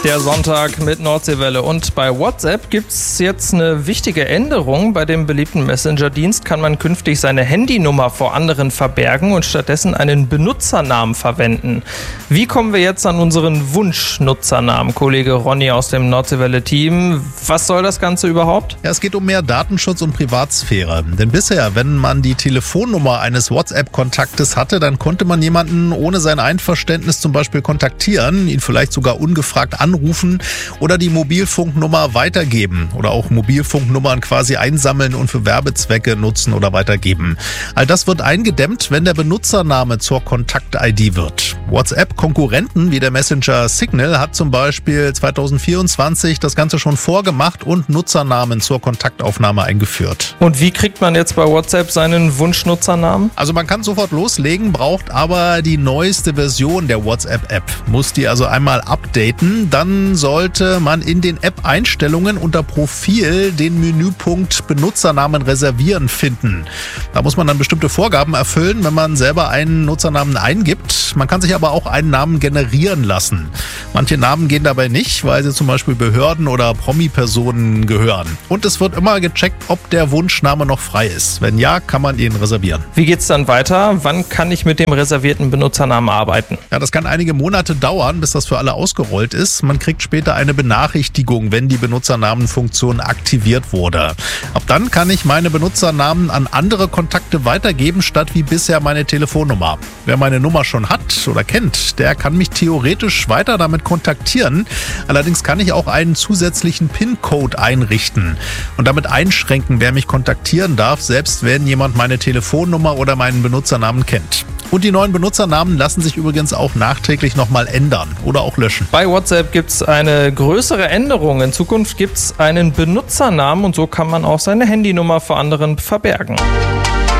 Der Sonntag mit Nordseewelle. Und bei WhatsApp gibt es jetzt eine wichtige Änderung. Bei dem beliebten Messenger-Dienst kann man künftig seine Handynummer vor anderen verbergen und stattdessen einen Benutzernamen verwenden. Wie kommen wir jetzt an unseren Wunschnutzernamen? Kollege Ronny aus dem Nordseewelle-Team. Was soll das Ganze überhaupt? Ja, es geht um mehr Datenschutz und Privatsphäre. Denn bisher, wenn man die Telefonnummer eines WhatsApp-Kontaktes hatte, dann konnte man jemanden ohne sein Einverständnis zum Beispiel kontaktieren, ihn vielleicht sogar ungefragt anrufen oder die Mobilfunknummer weitergeben oder auch Mobilfunknummern quasi einsammeln und für Werbezwecke nutzen oder weitergeben. All das wird eingedämmt, wenn der Benutzername zur Kontakt-ID wird. WhatsApp-Konkurrenten wie der Messenger Signal hat zum Beispiel 2024 das Ganze schon vorgemacht und Nutzernamen zur Kontaktaufnahme eingeführt. Und wie kriegt man jetzt bei WhatsApp seinen Wunschnutzernamen? Also man kann sofort loslegen, braucht aber die neueste Version der WhatsApp-App. Muss die also einmal updaten, dann sollte man in den App-Einstellungen unter Profil den Menüpunkt Benutzernamen reservieren finden. Da muss man dann bestimmte Vorgaben erfüllen, wenn man selber einen Nutzernamen eingibt. Man kann sich aber auch einen Namen generieren lassen. Manche Namen gehen dabei nicht, weil sie zum Beispiel Behörden oder Promi-Personen gehören. Und es wird immer gecheckt, ob der Wunschname noch frei ist. Wenn ja, kann man ihn reservieren. Wie geht's dann weiter? Wann kann ich mit dem reservierten Benutzernamen arbeiten? Ja, das kann einige Monate dauern, bis das für alle ausgerollt ist. Man kriegt später eine Benachrichtigung, wenn die Benutzernamenfunktion aktiviert wurde. Ab dann kann ich meine Benutzernamen an andere Kontakte weitergeben, statt wie bisher meine Telefonnummer. Wer meine Nummer schon hat oder kennt, der kann mich theoretisch weiter damit kontaktieren. Allerdings kann ich auch einen zusätzlichen PIN-Code einrichten und damit einschränken, wer mich kontaktieren darf, selbst wenn jemand meine Telefonnummer oder meinen Benutzernamen kennt. Und die neuen Benutzernamen lassen sich übrigens auch nachträglich nochmal ändern oder auch löschen. Bei WhatsApp gibt es eine größere Änderung. In Zukunft gibt es einen Benutzernamen und so kann man auch seine Handynummer vor anderen verbergen.